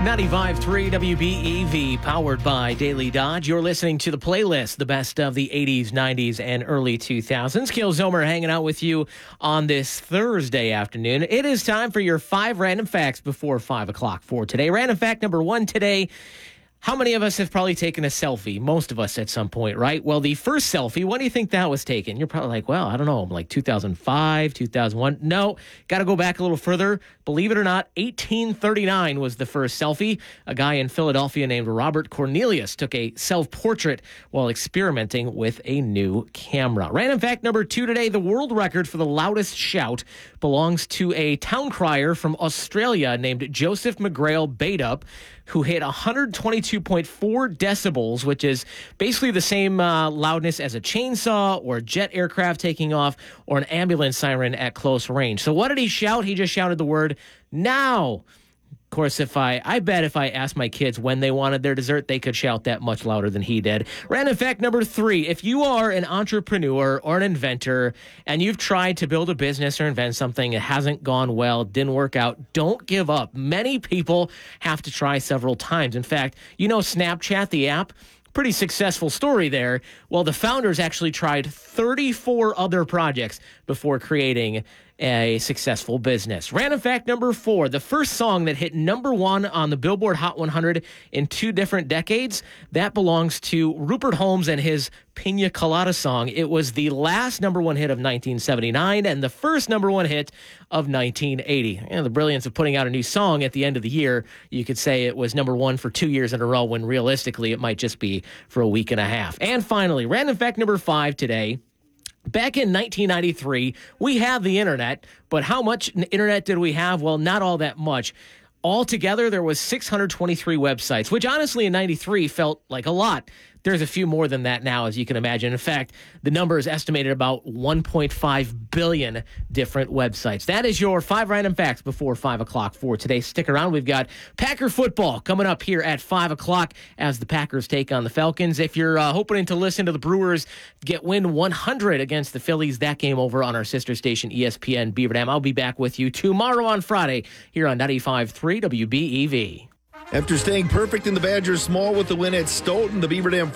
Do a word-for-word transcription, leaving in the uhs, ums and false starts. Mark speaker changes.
Speaker 1: ninety-five point three W B E V, powered by Daily Dodge. You're listening to the playlist, the best of the eighties, nineties, and early two thousands. Kale Zomer hanging out with you on this Thursday afternoon. It is time for your five random facts before five o'clock for today. Random fact number one today. How many of us have probably taken a selfie? Most of us at some point, right? Well, the first selfie, when do you think that was taken? You're probably like, well, I don't know, like two thousand five, two thousand one. No, got to go back a little further. Believe it or not, eighteen thirty-nine was the first selfie. A guy in Philadelphia named Robert Cornelius took a self-portrait while experimenting with a new camera. Random fact number two today, the world record for the loudest shout belongs to a town crier from Australia named Joseph McGrail Badup, who hit one hundred twenty-two point four decibels, which is basically the same uh, loudness as a chainsaw or a jet aircraft taking off or an ambulance siren at close range. So what did he shout? He just shouted the word, now. Of course, if I, I bet if I asked my kids when they wanted their dessert, they could shout that much louder than he did. Random fact number three, if you are an entrepreneur or an inventor and you've tried to build a business or invent something, it hasn't gone well, didn't work out, don't give up. Many people have to try several times. In fact, you know Snapchat, the app? Pretty successful story there. Well, the founders actually tried thirty-four other projects before creating a successful business. Random fact number four, the first song that hit number one on the Billboard Hot one hundred in two different decades, that belongs to Rupert Holmes and his Pina Colada song. It was the last number one hit of nineteen seventy-nine and the first number one hit of nineteen eighty. And the brilliance of putting out a new song at the end of the year, you could say it was number one for two years in a row when realistically it might just be for a week and a half. And finally, random fact number five today. Back in nineteen ninety-three, we had the internet, but how much internet did we have? Well, not all that much. Altogether, there was six hundred twenty-three websites, which honestly in ninety-three felt like a lot. There's a few more than that now, as you can imagine. In fact, the number is estimated about one point five billion different websites. That is your five random facts before five o'clock for today. Stick around. We've got Packer football coming up here at five o'clock as the Packers take on the Falcons. If you're uh, hoping to listen to the Brewers get win one hundred against the Phillies, that game over on our sister station, E S P N Beaver Dam. I'll be back with you tomorrow on Friday here on ninety-five point three W B E V.
Speaker 2: After staying perfect in the Badgers small with the win at Stoughton, the Beaver Dam